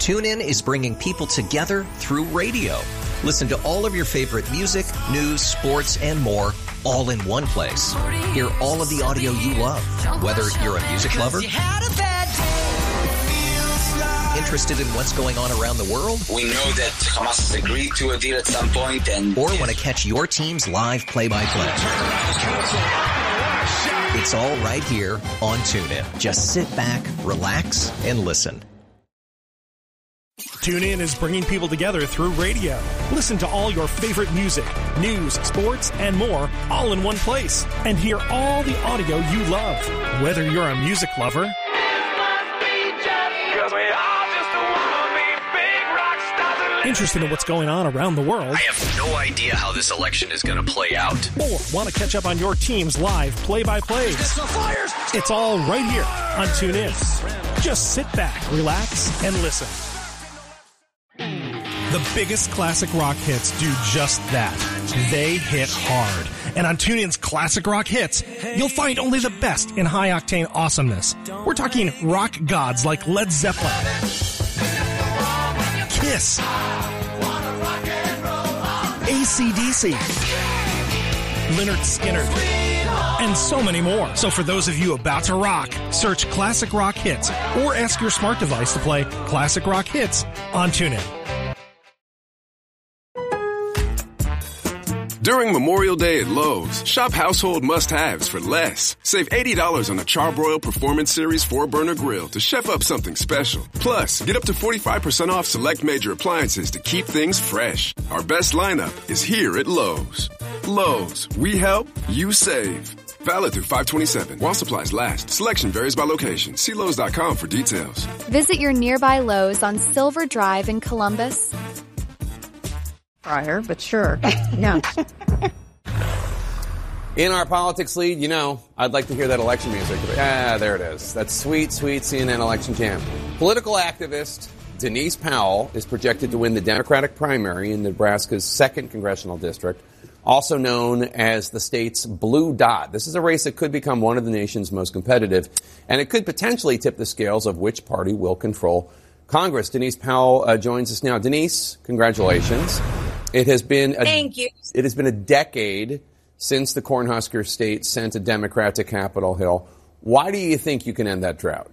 TuneIn is bringing people together through radio. Listen to all of your favorite music, news, sports, and more all in one place. Hear all of the audio you love, whether you're a music lover, interested in what's going on around the world, we know that Hamas has agreed to a deal at some point, or want to catch your team's live play-by-play. It's all right here on TuneIn. Just sit back, relax, and listen. TuneIn is bringing people together through radio. Listen to all your favorite music, news, sports, and more all in one place. And hear all the audio you love. Whether you're a music lover, interested in what's going on around the world, I have no idea how this election is going to play out, or want to catch up on your team's live play-by-plays, it's all right here on TuneIn. Just sit back, relax, and listen. The biggest classic rock hits do just that. They hit hard. And on TuneIn's Classic Rock Hits, you'll find only the best in high-octane awesomeness. We're talking rock gods like Led Zeppelin, Kiss, AC/DC, Lynyrd Skynyrd, and so many more. So for those of you about to rock, search Classic Rock Hits or ask your smart device to play Classic Rock Hits on TuneIn. During Memorial Day at Lowe's, shop household must-haves for less. Save $80 on the Charbroil Performance Series 4-burner grill to chef up something special. Plus, get up to 45% off select major appliances to keep things fresh. Our best lineup is here at Lowe's. Lowe's, we help, you save. Valid through 5/27 while supplies last. Selection varies by location. See Lowe's.com for details. Visit your nearby Lowe's on Silver Drive in Columbus. Prior, but sure. No. In our politics lead, you know, I'd like to hear that election music. There it is. That's sweet, sweet CNN election jam. Political activist Denise Powell is projected to win the Democratic primary in Nebraska's 2nd congressional district, also known as the state's Blue Dot. This is a race that could become one of the nation's most competitive, and it could potentially tip the scales of which party will control Congress. Denise Powell joins us now. Denise, congratulations. Thank you. It has been a decade since the Cornhusker state sent a Democrat to Capitol Hill. Why do you think you can end that drought?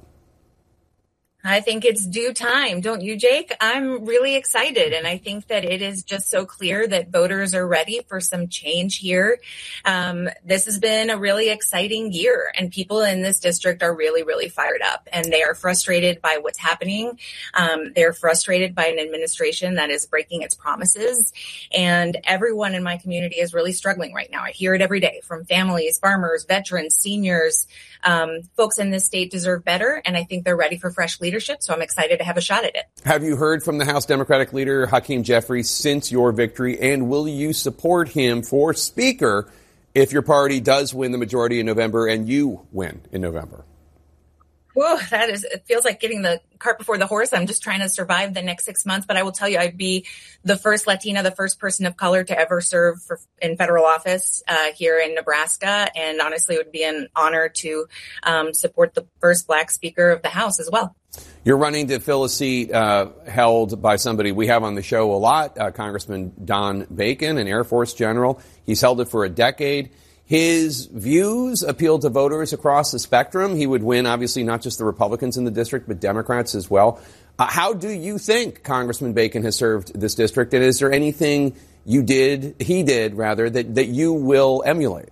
I think it's due time, don't you, Jake? I'm really excited, and I think that it is just so clear that voters are ready for some change here. This has been a really exciting year, and people in this district are really, really fired up, and they are frustrated by what's happening. They're frustrated by an administration that is breaking its promises, and everyone in my community is really struggling right now. I hear it every day from families, farmers, veterans, seniors. Folks in this state deserve better, and I think they're ready for fresh leadership, so I'm excited to have a shot at it. Have you heard from the House Democratic leader, Hakeem Jeffries, since your victory, and will you support him for Speaker if your party does win the majority in November and you win in November? Whoa, it feels like getting the cart before the horse. I'm just trying to survive the next 6 months, but I will tell you, I'd be the first Latina, the first person of color to ever serve in federal office here in Nebraska. And honestly, it would be an honor to support the first Black Speaker of the House as well. You're running to fill a seat held by somebody we have on the show a lot, Congressman Don Bacon, an Air Force general. He's held it for a decade. His views appeal to voters across the spectrum. He would win, obviously, not just the Republicans in the district, but Democrats as well. How do you think Congressman Bacon has served this district? And is there anything he did, that you will emulate?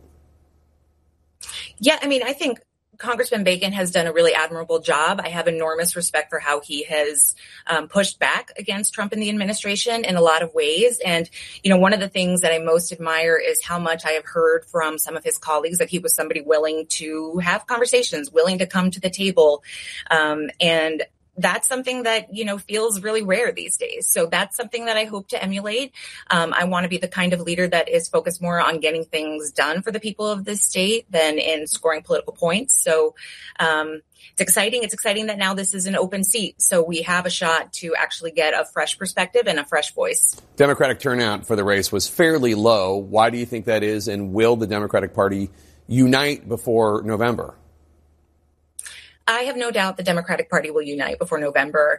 Yeah, I mean, I think Congressman Bacon has done a really admirable job. I have enormous respect for how he has pushed back against Trump and the administration in a lot of ways. And, you know, one of the things that I most admire is how much I have heard from some of his colleagues that he was somebody willing to have conversations, willing to come to the table. And that's something that, you know, feels really rare these days. So that's something that I hope to emulate. I want to be the kind of leader that is focused more on getting things done for the people of this state than in scoring political points. So it's exciting. It's exciting that now this is an open seat. So we have a shot to actually get a fresh perspective and a fresh voice. Democratic turnout for the race was fairly low. Why do you think that is? And will the Democratic Party unite before November? I have no doubt the Democratic Party will unite before November.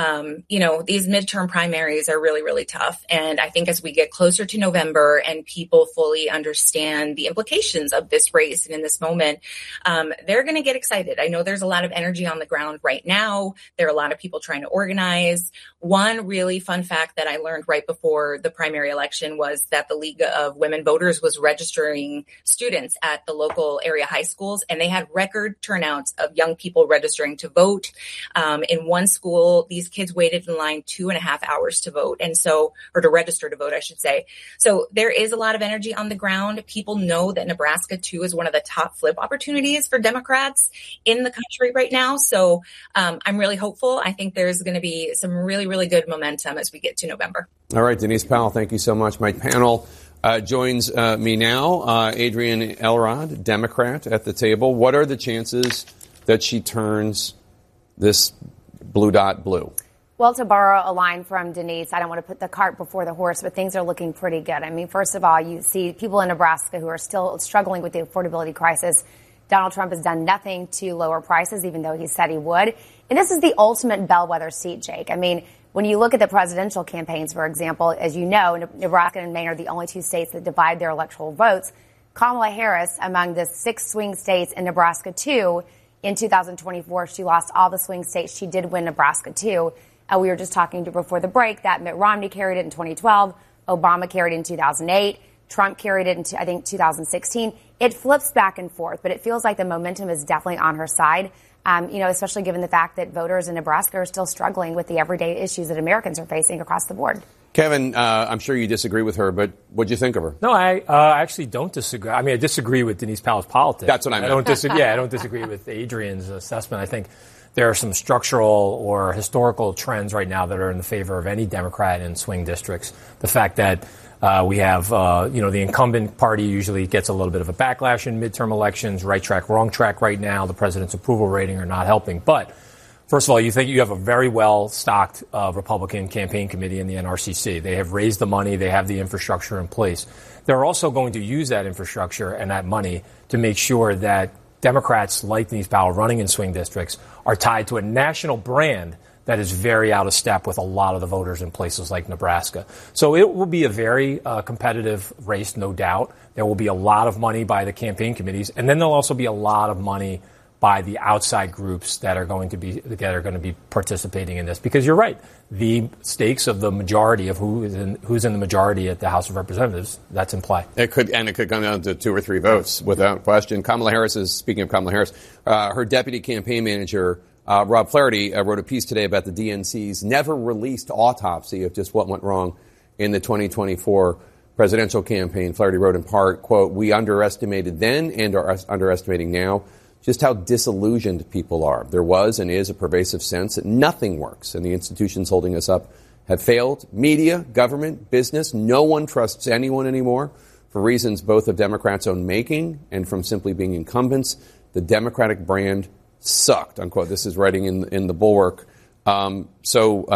These midterm primaries are really, really tough. And I think as we get closer to November and people fully understand the implications of this race and in this moment, they're going to get excited. I know there's a lot of energy on the ground right now. There are a lot of people trying to organize. One really fun fact that I learned right before the primary election was that the League of Women Voters was registering students at the local area high schools, and they had record turnouts of young people registering to vote. In one school, these kids waited in line 2.5 hours to vote. Or to register to vote, I should say. So there is a lot of energy on the ground. People know that Nebraska too is one of the top flip opportunities for Democrats in the country right now. So I'm really hopeful. I think there's going to be some really, really good momentum as we get to November. All right, Denise Powell, thank you so much. My panel joins me now. Adrienne Elrod, Democrat at the table. What are the chances that she turns this blue dot blue? Well, to borrow a line from Denise, I don't want to put the cart before the horse, but things are looking pretty good. I mean, first of all, you see people in Nebraska who are still struggling with the affordability crisis. Donald Trump has done nothing to lower prices, even though he said he would. And this is the ultimate bellwether seat, Jake. I mean, when you look at the presidential campaigns, for example, as you know, Nebraska and Maine are the only two states that divide their electoral votes. Kamala Harris, among the 6 swing states in Nebraska, too, in 2024, she lost all the swing states. She did win Nebraska, too. We were just talking before the break that Mitt Romney carried it in 2012. Obama carried it in 2008. Trump carried it in, I think, 2016. It flips back and forth, but it feels like the momentum is definitely on her side, especially given the fact that voters in Nebraska are still struggling with the everyday issues that Americans are facing across the board. Kevin, I'm sure you disagree with her, but what'd you think of her? No, I actually don't disagree. I mean, I disagree with Denise Powell's politics. That's what I meant. I don't disagree with Adrienne's assessment. I think there are some structural or historical trends right now that are in the favor of any Democrat in swing districts. The fact that we have, the incumbent party usually gets a little bit of a backlash in midterm elections. Right track, wrong track right now. The president's approval rating are not helping. But first of all, you think you have a very well-stocked Republican campaign committee in the NRCC. They have raised the money. They have the infrastructure in place. They're also going to use that infrastructure and that money to make sure that Democrats like Denise Powell running in swing districts are tied to a national brand that is very out of step with a lot of the voters in places like Nebraska. So it will be a very competitive race, no doubt. There will be a lot of money by the campaign committees, and then there'll also be a lot of money by the outside groups that are going to be participating in this. Because you're right, the stakes of the majority of who's in the majority at the House of Representatives, that's in play. It could come down to 2 or 3 votes without question. Speaking of Kamala Harris, her deputy campaign manager, Rob Flaherty, wrote a piece today about the DNC's never released autopsy of just what went wrong in the 2024 presidential campaign. Flaherty wrote in part, quote, "We underestimated then and are underestimating now just how disillusioned people are. There was and is a pervasive sense that nothing works and the institutions holding us up have failed. Media, government, business, no one trusts anyone anymore for reasons both of Democrats' own making and from simply being incumbents. The Democratic brand sucked," unquote. This is writing in the Bulwark. That's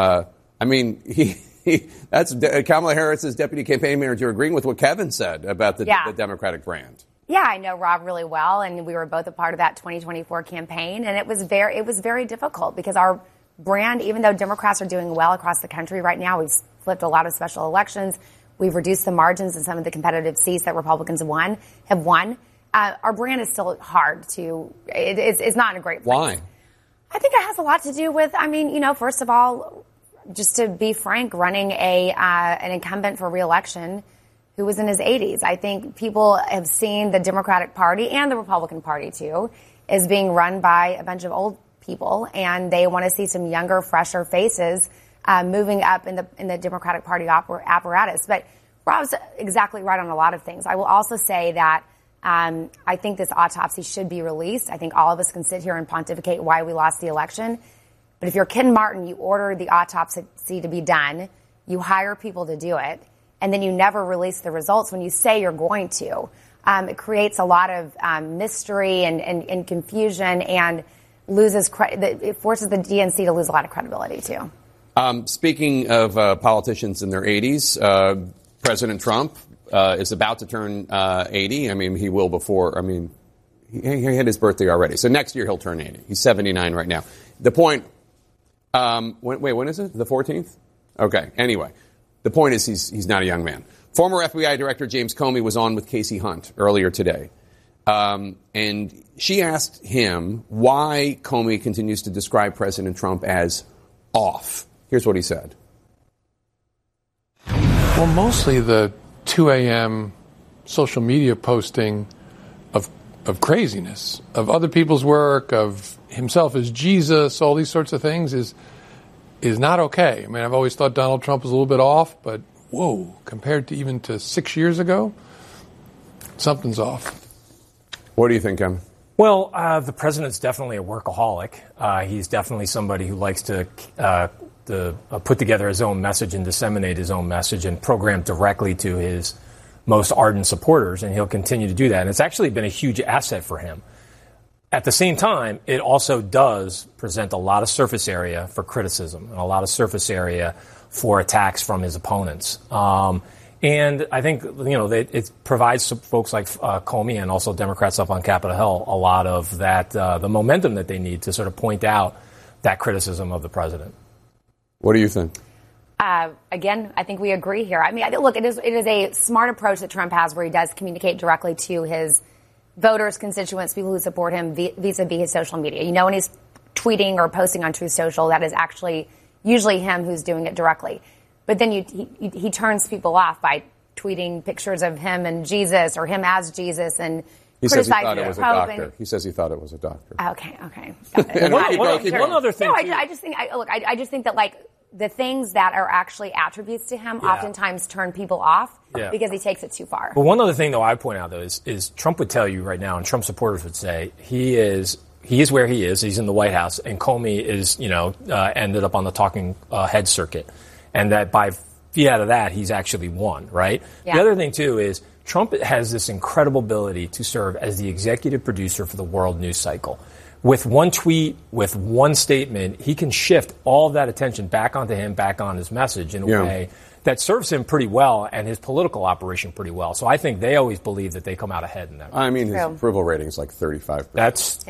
Kamala Harris's deputy campaign manager agreeing with what Kevin said about the Democratic brand. Yeah, I know Rob really well, and we were both a part of that 2024 campaign, and it was very difficult because our brand, even though Democrats are doing well across the country right now, we've flipped a lot of special elections, we've reduced the margins in some of the competitive seats that Republicans have won. Our brand is still hard to. It's not in a great place. Why? I think it has a lot to do with. First of all, just to be frank, running an incumbent for re-election who was in his 80s. I think people have seen the Democratic Party and the Republican Party, too, as being run by a bunch of old people, and they want to see some younger, fresher faces moving up in the Democratic Party apparatus. But Rob's exactly right on a lot of things. I will also say that I think this autopsy should be released. I think all of us can sit here and pontificate why we lost the election. But if you're Ken Martin, you order the autopsy to be done, you hire people to do it, and then you never release the results when you say you're going to. It creates a lot of mystery and confusion and it forces the DNC to lose a lot of credibility, too. Speaking of politicians in their 80s, President Trump is about to turn 80. He will before. He had his birthday already. So next year he'll turn 80. He's 79 right now. The point, when is it? The 14th? Okay. Anyway, the point is he's not a young man. Former FBI Director James Comey was on with Casey Hunt earlier today. And she asked him why Comey continues to describe President Trump as off. Here's what he said. Well, mostly the 2 a.m. social media posting of craziness, of other people's work, of himself as Jesus, all these sorts of things is not okay. I mean, I've always thought Donald Trump was a little bit off, but whoa, compared to even to 6 years ago, something's off. What do you think, Kevin? Well, the president's definitely a workaholic. He's definitely somebody who likes to put together his own message and disseminate his own message and program directly to his most ardent supporters, and he'll continue to do that. And it's actually been a huge asset for him. At the same time, it also does present a lot of surface area for criticism and a lot of surface area for attacks from his opponents. And I think, it provides folks like Comey and also Democrats up on Capitol Hill a lot of that, the momentum that they need to sort of point out that criticism of the president. What do you think? Again, I think we agree here. I mean, look, it is a smart approach that Trump has where he does communicate directly to his voters, constituents, people who support him vis-a-vis his social media. When he's tweeting or posting on Truth Social, that is actually usually him who's doing it directly. But then he turns people off by tweeting pictures of him and Jesus or him as Jesus and he says he thought it was a doctor. He says he thought it was a doctor. Okay. One other thing. No, I just think that like the things that are actually attributes to him oftentimes turn people off because he takes it too far. Well, one other thing, though, I point out, though, is Trump would tell you right now, and Trump supporters would say, he is where he is. He's in the White House, and Comey is, ended up on the talking head circuit. And that by fiat of that, he's actually won, right? Yeah. The other thing, too, is Trump has this incredible ability to serve as the executive producer for the world news cycle. With one tweet, with one statement, he can shift all of that attention back onto him, back on his message in a way that serves him pretty well and his political operation pretty well. So I think they always believe that they come out ahead in that. I mean, his approval rating is like 35%. That's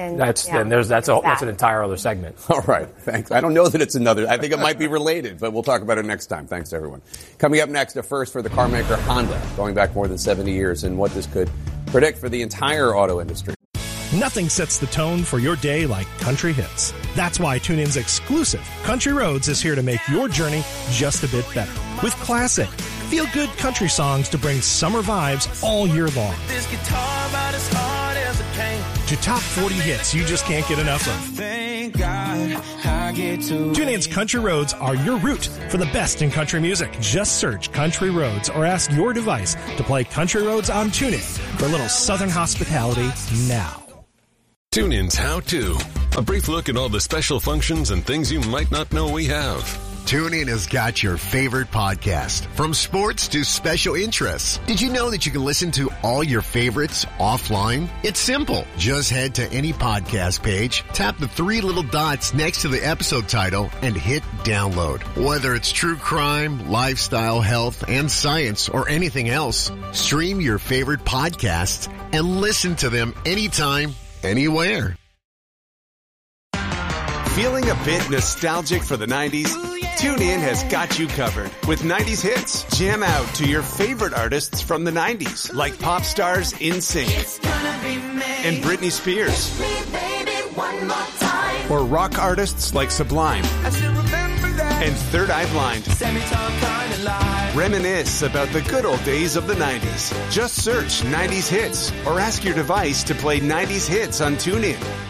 an entire other segment. All right, thanks. I don't know that it's another. I think it might be related, but we'll talk about it next time. Thanks, everyone. Coming up next, a first for the car maker Honda, going back more than 70 years, and what this could predict for the entire auto industry. Nothing sets the tone for your day like country hits. That's why TuneIn's exclusive Country Roads is here to make your journey just a bit better. With classic, feel-good country songs to bring summer vibes all year long. This guitar about as hard as it can. To top 40 hits you just can't get enough of. Thank God I get to TuneIn's Country Roads are your route for the best in country music. Just search Country Roads or ask your device to play Country Roads on TuneIn for a little southern hospitality now. TuneIn's How To. A brief look at all the special functions and things you might not know we have. TuneIn has got your favorite podcast, from sports to special interests. Did you know that you can listen to all your favorites offline? It's simple. Just head to any podcast page, tap the three little dots next to the episode title, and hit download. Whether it's true crime, lifestyle, health, and science, or anything else, stream your favorite podcasts and listen to them anytime, anywhere. Feeling a bit nostalgic for the 90s? TuneIn has got you covered with 90s hits. Jam out to your favorite artists from the 90s, like pop stars NSYNC and Britney Spears. Or rock artists like Sublime and Third Eye Blind. Reminisce about the good old days of the 90s. Just search 90s hits or ask your device to play 90s hits on TuneIn.